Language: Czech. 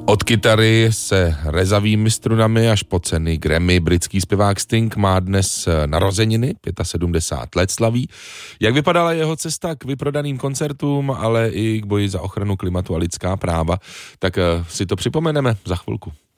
Od kytary se rezavými strunami až po ceny Grammy britský zpěvák Sting má dnes narozeniny, 75 let slaví. Jak vypadala jeho cesta k vyprodaným koncertům, ale i k boji za ochranu klimatu a lidská práva, tak si to připomeneme za chvilku.